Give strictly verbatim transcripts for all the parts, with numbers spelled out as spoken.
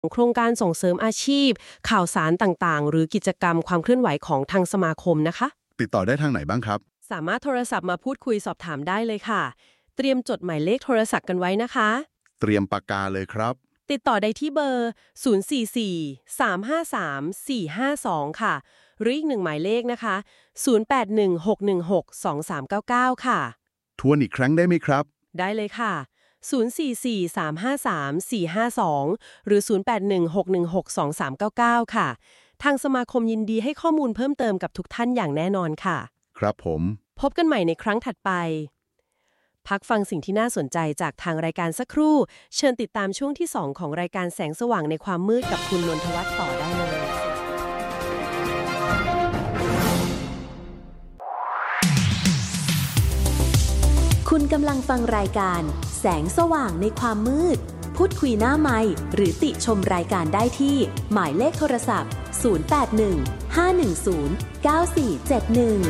โครงการส่งเสริมอาชีพข่าวสารต่างๆหรือกิจกรรมความเคลื่อนไหวของทางสมาคมนะคะติดต่อได้ทางไหนบ้างครับสามารถโทรศัพท์มาพูดคุยสอบถามได้เลยค่ะเตรียมจดหมายเลขโทรศัพท์กันไว้นะคะเตรียมปากกาเลยครับติดต่อได้ที่เบอร์ ศูนย์ สี่ สี่ สาม ห้า สาม สี่ ห้า สอง ค่ะหรืออีกหนึ่งหมายเลขนะคะ ศูนย์ แปด หนึ่ง หก หนึ่ง หก สอง สาม เก้า เก้า ค่ะทวนอีกครั้งได้ไหมครับได้เลยค่ะ ศูนย์ สี่ สี่ สาม ห้า สาม สี่ ห้า สอง หรือ ศูนย์ แปด หนึ่ง หก หนึ่ง หก สอง สาม เก้า เก้า ค่ะทางสมาคมยินดีให้ข้อมูลเพิ่มเติมกับทุกท่านอย่างแน่นอนค่ะครับผมพบกันใหม่ในครั้งถัดไปพักฟังสิ่งที่น่าสนใจจากทางรายการสักครู่เชิญติดตามช่วงที่สองของรายการแสงสว่างในความมืดกับคุณนนทวัฒน์ต่อได้เลยคุณกำลังฟังรายการแสงสว่างในความมืดพูดคุยหน้าไมค์หรือติชมรายการได้ที่หมายเลขโทรศัพท์ศูนย์ แปด หนึ่ง ห้า หนึ่ง ศูนย์ เก้า สี่ เจ็ด หนึ่ง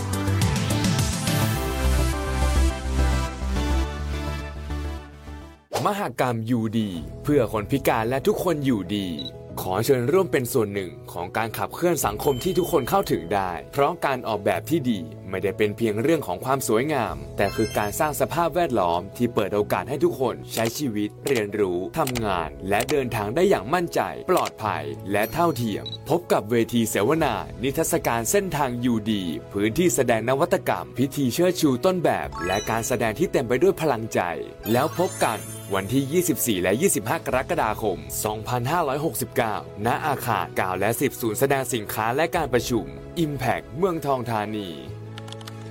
มหกรรมอยู่ดีเพื่อคนพิการและทุกคนอยู่ดีขอเชิญร่วมเป็นส่วนหนึ่งของการขับเคลื่อนสังคมที่ทุกคนเข้าถึงได้เพราะการออกแบบที่ดีไม่ได้เป็นเพียงเรื่องของความสวยงามแต่คือการสร้างสภาพแวดล้อมที่เปิดโอกาสให้ทุกคนใช้ชีวิตเรียนรู้ทำงานและเดินทางได้อย่างมั่นใจปลอดภัยและเท่าเทียมพบกับเวทีเสวนานิทรรศการเส้นทางอยู่ดีพื้นที่แสดงนวัตกรรมพิธีเชิดชูต้นแบบและการแสดงที่เต็มไปด้วยพลังใจแล้วพบกันวันที่ยี่สิบสี่และยี่สิบห้ากรกฎาคมสองพันห้าร้อยหกสิบเก้าณอาคารเก้าและสิบศูนย์แสดงสินค้าและการประชุม Impact เมืองทองธานี